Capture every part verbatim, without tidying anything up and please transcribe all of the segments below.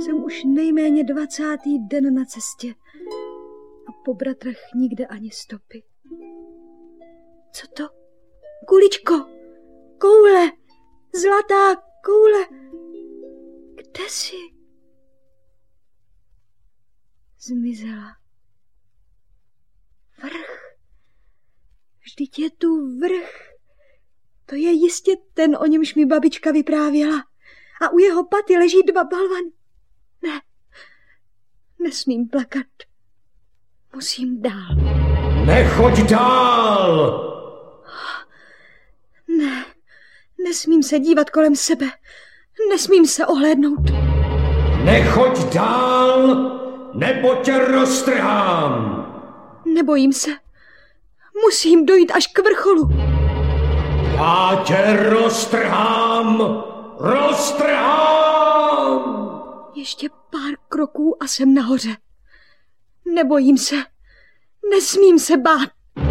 Jsem už nejméně dvacátý den na cestě a po bratrech nikde ani stopy. Co to? Kuličko, koule, zlatá koule. Kde jsi? Zmizela. Vrch. Vždyť je tu vrch. To je jistě ten, o němž mi babička vyprávěla. A u jeho paty leží dva balvany. Ne, nesmím plakat. Musím dál. Nechoď dál! Ne, nesmím se dívat kolem sebe. Nesmím se ohlédnout. Nechoď dál, nebo tě roztrhám. Nebojím se. Musím dojít až k vrcholu. Já tě roztrhám, roztrhám! Ještě pár kroků a jsem nahoře. Nebojím se. Nesmím se bát.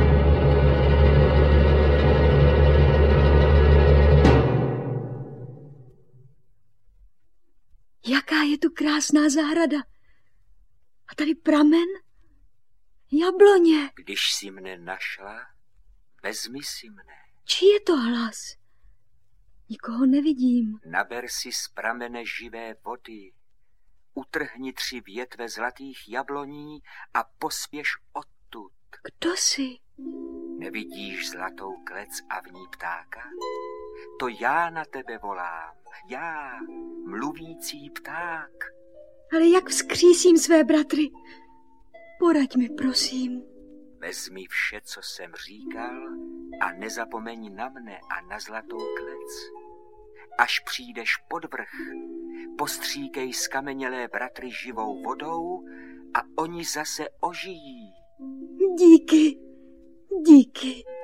Jaká je tu krásná zahrada. A tady pramen? Jabloně. Když jsi mne našla, vezmi si mne. Čí je to hlas? Nikoho nevidím. Naber si z pramene živé vody. Utrhni tři větve zlatých jabloní a pospěš odtud. Kdo jsi? Nevidíš zlatou klec a v ní ptáka? To já na tebe volám. Já, mluvící pták. Ale jak vzkřísím své bratry? Poraď mi, prosím. Vezmi vše, co jsem říkal, a nezapomeň na mne a na zlatou klec. Až přijdeš pod vrch, postříkej skamenělé bratry živou vodou a oni zase ožijí. Díky, díky.